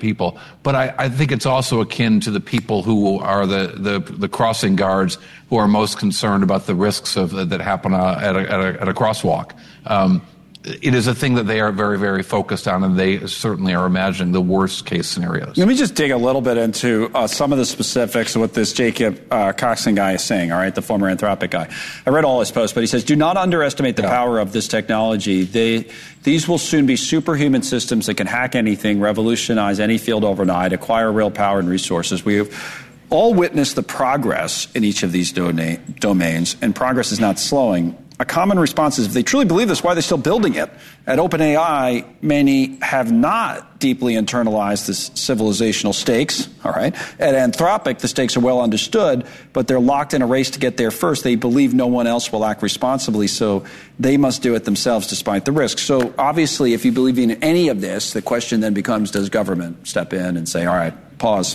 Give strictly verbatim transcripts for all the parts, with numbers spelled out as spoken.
people. But I, I think it's also akin to the people who are the, the, the crossing guards who are most concerned about the risks of that happen uh, at, a, at, a, at a crosswalk. Um, It is a thing that they are very, very focused on, and they certainly are imagining the worst case scenarios. Let me just dig a little bit into uh, some of the specifics of what this Jacob uh, Coxon guy is saying, all right, the former Anthropic guy. I read all his posts, but he says, do not underestimate the yeah. power of this technology. They, these will soon be superhuman systems that can hack anything, revolutionize any field overnight, acquire real power and resources. We have all witnessed the progress in each of these dona- domains, and progress is not slowing. A common response is, if they truly believe this, why are they still building it? At OpenAI, many have not deeply internalized the civilizational stakes, all right? At Anthropic, the stakes are well understood, but they're locked in a race to get there first. They believe no one else will act responsibly, so they must do it themselves despite the risk. So obviously, if you believe in any of this, the question then becomes, does government step in and say, all right, pause?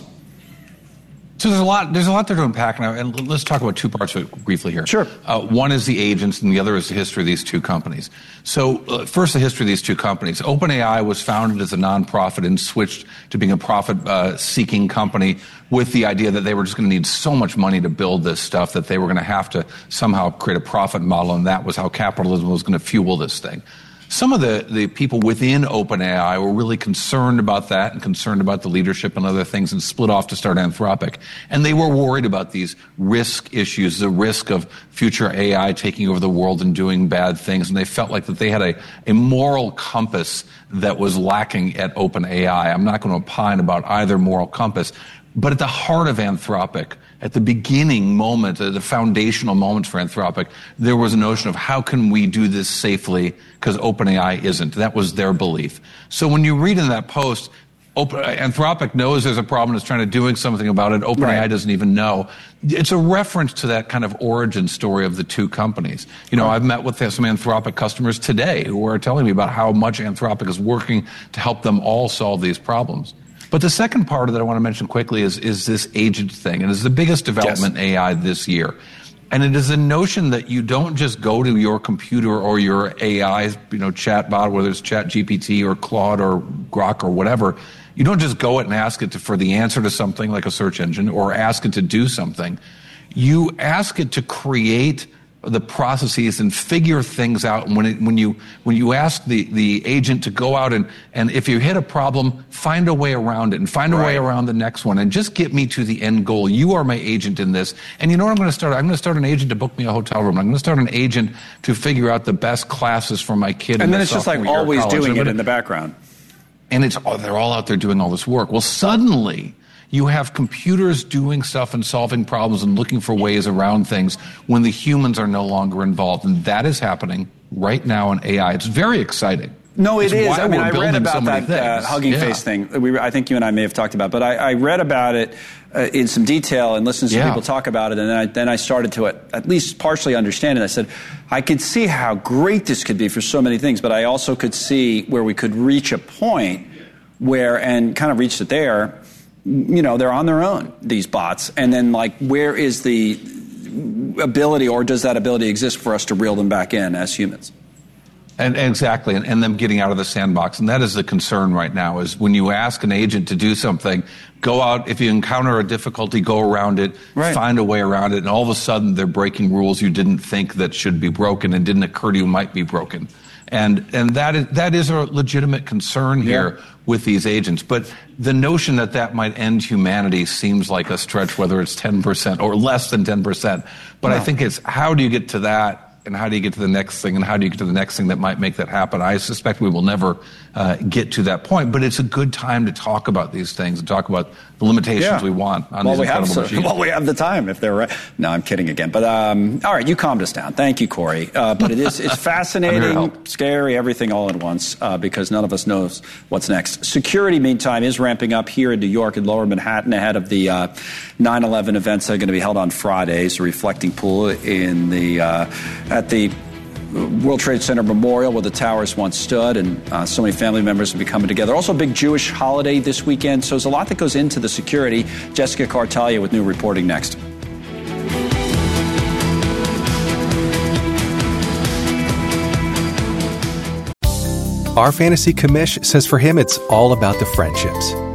So there's a lot. There's a lot there to unpack now, and let's talk about two parts of it briefly here. Sure. Uh, one is the agents, and the other is the history of these two companies. So uh, first, the history of these two companies. OpenAI was founded as a nonprofit and switched to being a profit-seeking uh, company with the idea that they were just going to need so much money to build this stuff that they were going to have to somehow create a profit model, and that was how capitalism was going to fuel this thing. Some of the, the people within OpenAI were really concerned about that and concerned about the leadership and other things and split off to start Anthropic. And they were worried about these risk issues, the risk of future A I taking over the world and doing bad things. And they felt like that they had a, a moral compass that was lacking at OpenAI. I'm not going to opine about either moral compass. But at the heart of Anthropic, at the beginning moment, uh, the foundational moments for Anthropic, there was a notion of how can we do this safely because OpenAI isn't. That was their belief. So when you read in that post, Open, Anthropic knows there's a problem and is trying to doing something about it. OpenAI right. doesn't even know. It's a reference to that kind of origin story of the two companies. You know, I've met with some Anthropic customers today who are telling me about how much Anthropic is working to help them all solve these problems. But the second part that I want to mention quickly is, is this agent thing. And it's the biggest development yes. in A I this year. And it is a notion that you don't just go to your computer or your A I, you know, chat bot, whether it's ChatGPT or Claude or Grok or whatever. You don't just go it and ask it to, for the answer to something like a search engine or ask it to do something. You ask it to create the processes and figure things out. And when it, when you when you ask the, the agent to go out and, and if you hit a problem, find a way around it and find a right. way around the next one and just get me to the end goal. You are my agent in this. And you know what I'm going to start? I'm going to start an agent to book me a hotel room. I'm going to start an agent to figure out the best classes for my kid. And then it's just like always doing it in the background. And it's oh, they're all out there doing all this work. Well, suddenly you have computers doing stuff and solving problems and looking for ways around things when the humans are no longer involved. And that is happening right now in A I. It's very exciting. No, it it's is. I mean, I read about so that uh, Hugging yeah. Face thing. We, I think you and I may have talked about, but I, I read about it uh, in some detail and listened to yeah. people talk about it, and then I, then I started to at, at least partially understand it. I said, I could see how great this could be for so many things, but I also could see where we could reach a point where, and kind of reached it there, you know, they're on their own, these bots. And then, like, where is the ability, or does that ability exist for us to reel them back in as humans? And exactly, and, and them getting out of the sandbox. And that is the concern right now, is when you ask an agent to do something, go out, if you encounter a difficulty, go around it, right. find a way around it, and all of a sudden they're breaking rules you didn't think that should be broken and didn't occur to you might be broken. And and that is that is a legitimate concern here yeah. with these agents. But the notion that that might end humanity seems like a stretch, whether it's ten percent or less than ten percent. But no. I think it's how do you get to that, and how do you get to the next thing, and how do you get to the next thing that might make that happen? I suspect we will never uh, get to that point. But it's a good time to talk about these things and talk about the limitations yeah. we want on well, these we incredible have so, machines. Well, we have the time if they're right. No, I'm kidding again. But um, all right, you calmed us down. Thank you, Corey. Uh, but it is it's fascinating, scary, everything all at once uh, because none of us knows what's next. Security, meantime, is ramping up here in New York and Lower Manhattan ahead of the uh, nine eleven events that are going to be held on Fridays. A reflecting pool in the uh, at the World Trade Center Memorial, where the towers once stood, and uh, so many family members will be coming together. Also a big Jewish holiday this weekend, so there's a lot that goes into the security. Jessica Cartalia with new reporting next. Our fantasy commish says for him it's all about the friendships.